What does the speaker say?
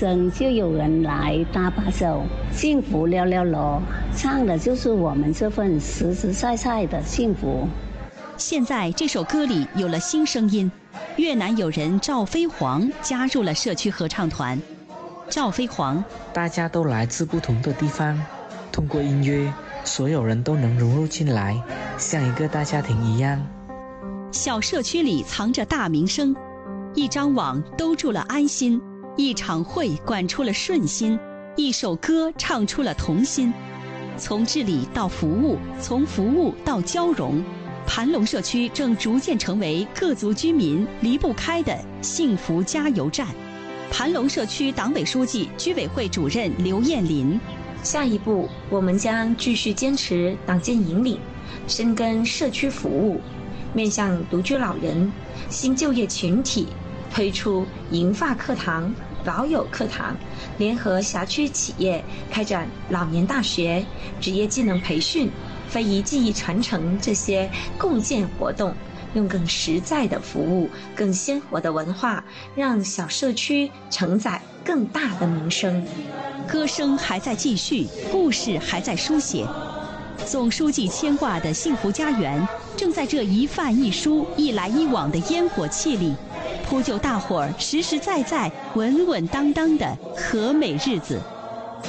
声，就有人来搭把手，幸福了了咯，唱的就是我们这份实实在在的幸福。 现在这首歌里有了新声音，越南友人赵飞黄加入了社区合唱团。赵飞黄， 大家都来自不同的地方，通过音乐，所有人都能融入进来，像一个大家庭一样。 小社区里藏着大名声，一张网兜住了安心，一场会管出了顺心，一首歌唱出了同心。从治理到服务，从服务到交融，盘龙社区正逐渐成为各族居民离不开的幸福加油站。盘龙社区党委书记、居委会主任刘艳林， 下一步我们将继续坚持党建引领，深耕社区服务，面向独居老人、新就业群体，推出银发课堂、老友课堂，联合辖区企业开展老年大学、职业技能培训、非遗技艺传承这些共建活动，用更实在的服务、更鲜活的文化，让小社区承载更大的民生。 歌声还在继续，故事还在书写。总书记牵挂的幸福家园，正在这一饭一书、一来一往的烟火气里，铺就大伙儿实实在在、稳稳当当的和美日子。